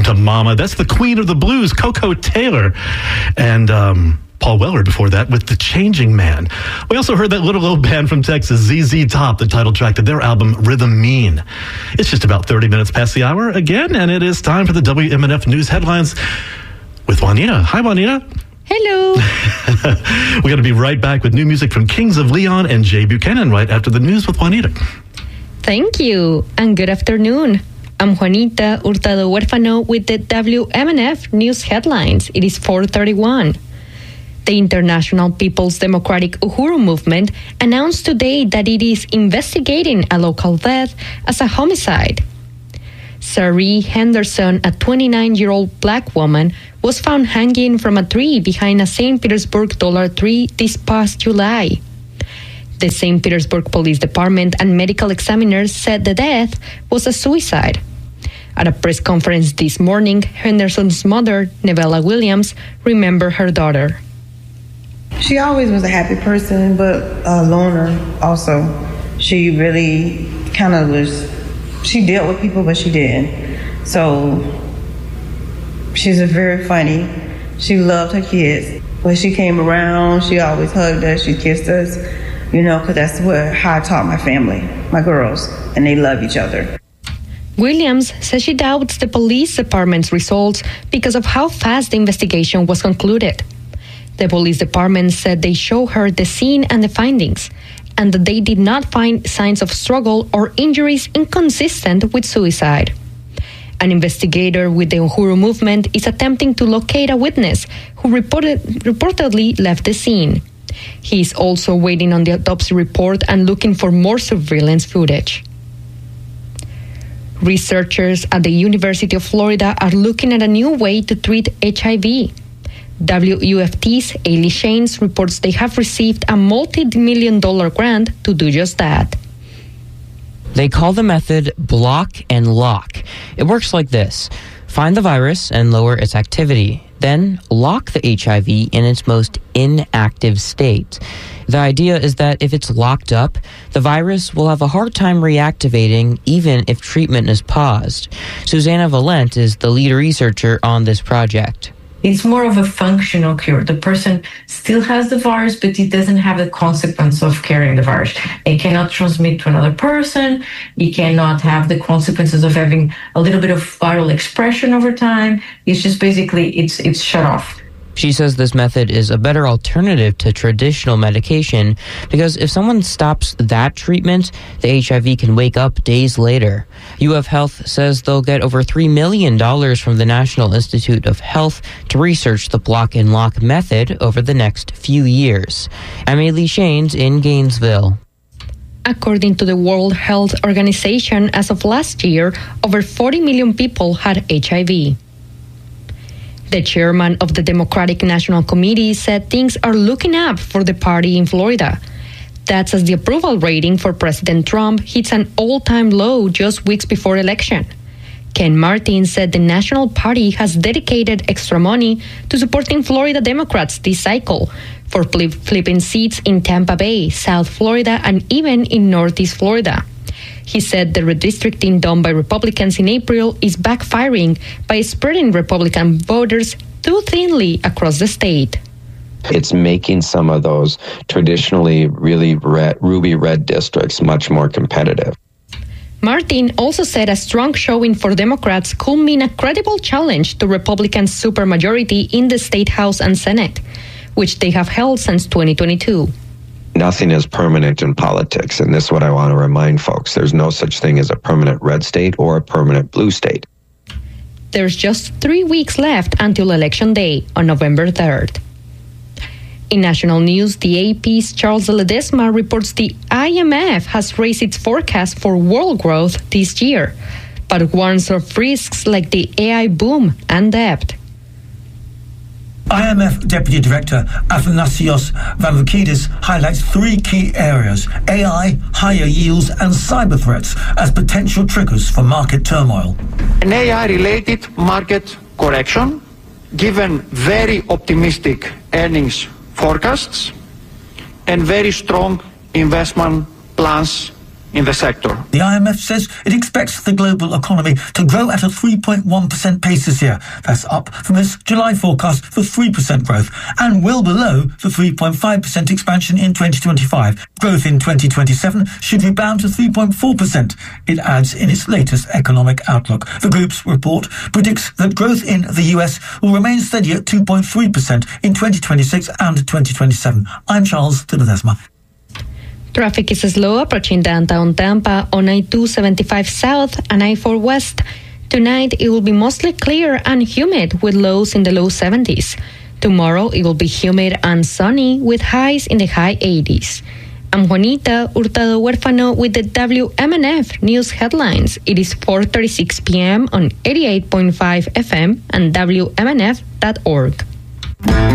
to Mama. That's the queen of the blues, Coco Taylor. And Paul Weller before that with The Changing Man. We also heard that little old band from Texas, ZZ Top, the title track to their album Rhythm Mean. It's just about 30 minutes past the hour again, and it is time for the WMNF News Headlines with Juanita. Hi, Juanita. Hello. We're going to be right back with new music from Kings of Leon and Jay Buchanan right after the news with Juanita. Thank you, and good afternoon. I'm Juanita Hurtado Huérfano with the WMNF News Headlines. It is 4:31. The International People's Democratic Uhuru Movement announced today that it is investigating a local death as a homicide. Sari Henderson, a 29-year-old black woman, was found hanging from a tree behind a St. Petersburg Dollar Tree this past July. The St. Petersburg Police Department and medical examiners said the death was a suicide. At a press conference this morning, Henderson's mother, Nevella Williams, remembered her daughter. She always was a happy person, but a loner also. She really kind of was, she dealt with people, but she didn't. So she's very funny. She loved her kids. When she came around, she always hugged us, she kissed us, because that's how I taught my family, my girls, and they love each other. Williams says she doubts the police department's results because of how fast the investigation was concluded. The police department said they showed her the scene and the findings, and that they did not find signs of struggle or injuries inconsistent with suicide. An investigator with the Uhuru movement is attempting to locate a witness who reportedly left the scene. He is also waiting on the autopsy report and looking for more surveillance footage. Researchers at the University of Florida are looking at a new way to treat HIV. WUFT's Ailey Shanes reports they have received a multi-million-dollar grant to do just that. They call the method block and lock. It works like this. Find the virus and lower its activity. Then lock the HIV in its most inactive state. The idea is that if it's locked up, the virus will have a hard time reactivating even if treatment is paused. Susanna Valent is the lead researcher on this project. It's more of a functional cure. The person still has the virus, but it doesn't have the consequence of carrying the virus. It cannot transmit to another person. It cannot have the consequences of having a little bit of viral expression over time. It's just basically, it's shut off. She says this method is a better alternative to traditional medication because if someone stops that treatment, the HIV can wake up days later. UF Health says they'll get over $3 million from the National Institute of Health to research the block and lock method over the next few years. I'm Ailey Shanes in Gainesville. According to the World Health Organization, as of last year, over 40 million people had HIV. The chairman of the Democratic National Committee said things are looking up for the party in Florida. That's as the approval rating for President Trump hits an all-time low just weeks before election. Ken Martin said the National Party has dedicated extra money to supporting Florida Democrats this cycle for flipping seats in Tampa Bay, South Florida, and even in Northeast Florida. He said the redistricting done by Republicans in April is backfiring by spreading Republican voters too thinly across the state. It's making some of those traditionally really ruby red districts much more competitive. Martin also said a strong showing for Democrats could mean a credible challenge to Republican supermajority in the State House and Senate, which they have held since 2022. Nothing is permanent in politics, and this is what I want to remind folks. There's no such thing as a permanent red state or a permanent blue state. There's just 3 weeks left until Election Day on November 3rd. In national news, the AP's Charles Ledesma reports the IMF has raised its forecast for world growth this year, but warns of risks like the AI boom and debt. IMF Deputy Director Athanasios Varoufakis highlights 3 key areas: AI, higher yields, and cyber threats as potential triggers for market turmoil. An AI-related market correction, given very optimistic earnings forecasts and very strong investment plans in the sector. The IMF says it expects the global economy to grow at a 3.1% pace this year. That's up from its July forecast for 3% growth and well below the 3.5% expansion in 2025. Growth in 2027 should rebound to 3.4%, it adds in its latest economic outlook. The group's report predicts that growth in the US will remain steady at 2.3% in 2026 and 2027. I'm Charles de Ledesma. Traffic is slow approaching downtown Tampa on I-275 South and I-4 West. Tonight, it will be mostly clear and humid with lows in the low 70s. Tomorrow, it will be humid and sunny with highs in the high 80s. I'm Juanita Hurtado Huérfano with the WMNF News Headlines. It is 4:36 p.m. on 88.5 FM and WMNF.org.